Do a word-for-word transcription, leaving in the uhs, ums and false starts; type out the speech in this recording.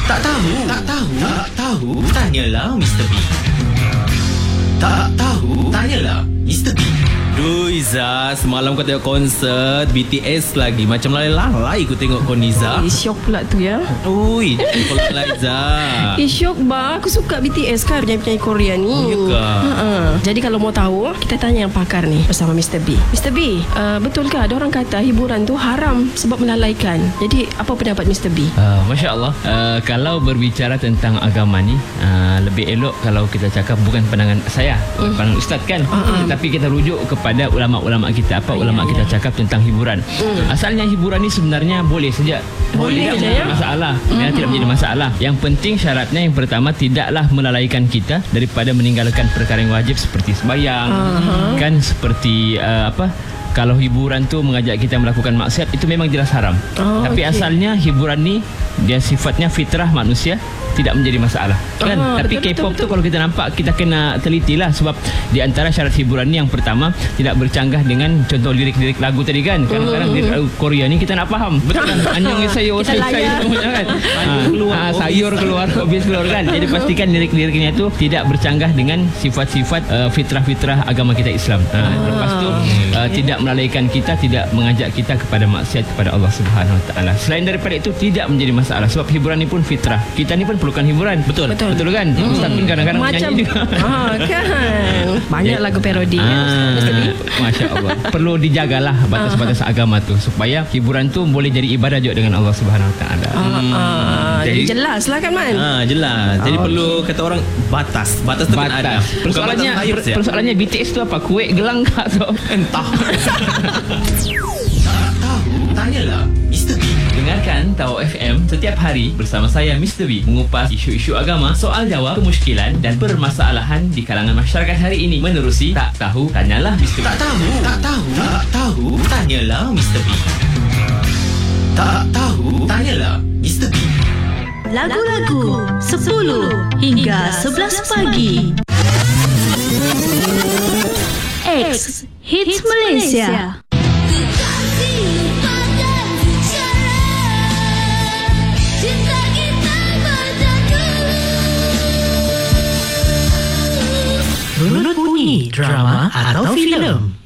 Tak tahu, tak tahu, tak tahu. Tanyalah mister B. Tak tahu, tanyalah mister B. Duh Iza, semalam kau tengok konsert B T S lagi. Macam lalai-lalai aku tengok kau ni Iza. Eh, syok pula tu ya. Ui, kau lalai Iza. Eh, syok bah. Aku suka B T S kan, penyanyi-penyanyi Korea ni. Oh, ya ke? Ha-ha. Jadi kalau mau tahu, kita tanya yang pakar ni bersama mister B. mister B, uh, betul ke ada orang kata hiburan tu haram sebab melalaikan? Jadi apa pendapat mister B? Uh, Masya Allah, uh, kalau berbicara tentang agama ni, uh, lebih elok kalau kita cakap bukan pandangan saya, bukan Mm. pandangan ustaz kan, Uh-uh. tetapi kita rujuk kepada ulama-ulama kita. Apa Oh, ulama ya, kita ya. cakap tentang hiburan. Mm. Asalnya hiburan ni sebenarnya boleh saja. Boleh tidak saja, menjadi ya? masalah. Ya, tidak menjadi masalah. Yang penting syaratnya yang pertama tidaklah melalaikan kita daripada meninggalkan perkara yang wajib seperti sembahyang, Uh-huh. kan seperti uh, apa? Kalau hiburan tu mengajak kita melakukan maksiat, itu memang jelas haram. Oh, Tapi okey. asalnya hiburan ni dia sifatnya fitrah manusia, tidak menjadi masalah kan. Ah, Tapi betul, K-pop betul, tu kalau kita nampak, kita kena telitilah, sebab di antara syarat hiburan ni yang pertama tidak bercanggah dengan contoh lirik-lirik lagu tadi kan. Kadang-kadang lirik lagu Korea ni kita nak faham betul kan, anyong sayur Kita sayur layan. semuanya kan. Sayur keluar, Ah, sayur keluar, obis keluar kan. Jadi pastikan lirik-liriknya tu tidak bercanggah dengan sifat-sifat uh, fitrah-fitrah agama kita Islam. Ah, lepas tu uh, tidak melalaikan kita, tidak mengajak kita kepada maksiat kepada Allah Subhanahu Wa Taala. Selain daripada itu tidak menjadi masalah, sebab hiburan ni pun fitrah. Kita ni pun perlukan hiburan. Betul. Betul. Betul kan? Hmm. Ustaz pun kadang-kadang Macam menyanyi juga. ah, kan. Banyak lagu parodi kan Ah, mister B. Masya Allah. Perlu dijagalah batas-batas agama tu, supaya hiburan tu boleh jadi ibadah juga dengan Allah Subhanahu Wa Taala. Ah, ah, Jadi- jadi jelas lah kan Man. Ha, jelas. Jadi perlu kata orang batas. Batas tu kena ada. Batas. Bukan Persoalannya batas lahir saja. persoalannya B T S tu apa? Kuek gelang kah tu? Entah. Tak tahu, tanyalah mister B. Dengarkan Tahu F M setiap hari bersama saya mister B, mengupas isu-isu agama, soal jawab, kemusykilan dan permasalahan di kalangan masyarakat hari ini menerusi Tak Tahu Tanyalah mister B. Tak tahu, tak tahu, tak tahu. Tanyalah mister B. Tak tahu, tanyalah mister B. Lagu-lagu sepuluh hingga sebelas pagi. X Hits Malaysia. Runut bunyi drama atau filem.